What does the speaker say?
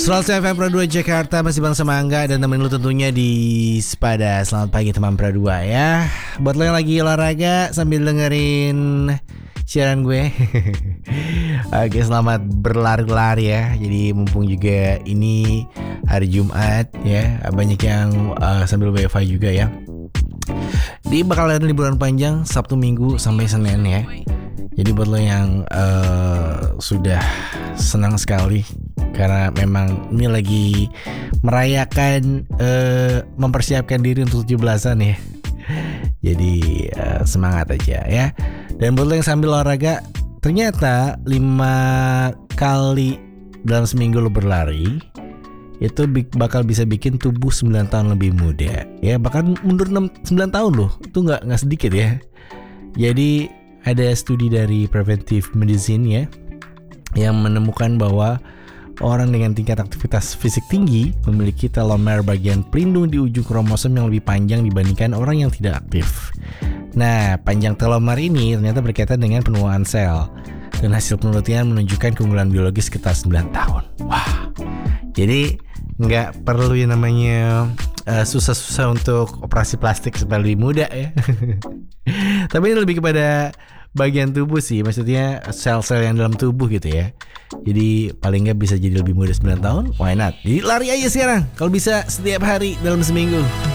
Selamat FM Pro 2 Jakarta, masih bang sama Angga dan temen lu tentunya di Sepada. Selamat pagi teman Pro 2 ya. Buat lo yang lagi olahraga sambil dengerin siaran gue. Oke, selamat berlari-lari ya. Jadi mumpung juga ini hari Jumat ya, banyak yang sambil WiFi juga ya. Di bakal ada liburan panjang Sabtu Minggu sampai Senin ya. Jadi buat lo yang sudah senang sekali karena memang ini lagi merayakan mempersiapkan diri untuk 17-an ya. Jadi semangat aja ya. Dan buat lo yang sambil olahraga, ternyata 5 kali dalam seminggu lo berlari itu bakal bisa bikin tubuh 9 tahun lebih muda ya, bahkan mundur 9 tahun loh. Itu gak sedikit ya. Jadi ada studi dari Preventive Medicine ya yang menemukan bahwa orang dengan tingkat aktivitas fisik tinggi memiliki telomer bagian pelindung di ujung kromosom yang lebih panjang dibandingkan orang yang tidak aktif. Nah, panjang telomer ini ternyata berkaitan dengan penuaan sel. Dan hasil penelitian menunjukkan keunggulan biologis sekitar 9 tahun. Wah, jadi nggak perlu yang namanya susah-susah untuk operasi plastik supaya lebih muda ya. Tapi ini lebih kepada bagian tubuh sih, maksudnya sel-sel yang dalam tubuh gitu ya. Jadi paling nggak bisa jadi lebih muda 9 tahun, why not? Jadi lari aja sekarang, kalau bisa setiap hari dalam seminggu.